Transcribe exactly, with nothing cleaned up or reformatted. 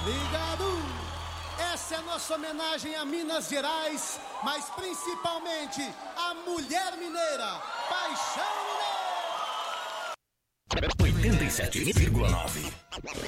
Ligado! Essa é a nossa homenagem a Minas Gerais, mas principalmente a mulher mineira, Paixão Mineira! oitenta e sete vírgula nove